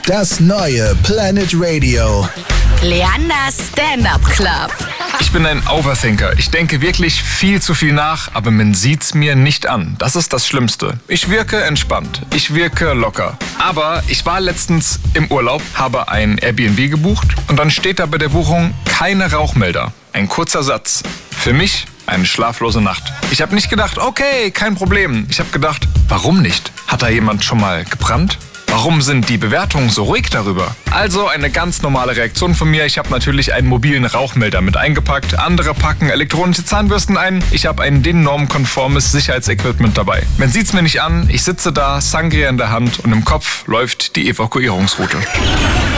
Das neue Planet Radio. Leanders Stand-Up Club. Ich bin ein Overthinker. Ich denke wirklich viel zu viel nach, aber man sieht's mir nicht an. Das ist das Schlimmste. Ich wirke entspannt. Ich wirke locker. Aber ich war letztens im Urlaub, habe ein Airbnb gebucht und dann steht da bei der Buchung keine Rauchmelder. Ein kurzer Satz. Für mich eine schlaflose Nacht. Ich habe nicht gedacht, okay, kein Problem. Ich habe gedacht, warum nicht? Hat da jemand schon mal gebrannt? Warum sind die Bewertungen so ruhig darüber? Also eine ganz normale Reaktion von mir. Ich habe natürlich einen mobilen Rauchmelder mit eingepackt. Andere packen elektronische Zahnbürsten ein. Ich habe ein DIN-normkonformes Sicherheitsequipment dabei. Man sieht's mir nicht an. Ich sitze da, Sangria in der Hand und im Kopf läuft die Evakuierungsroute.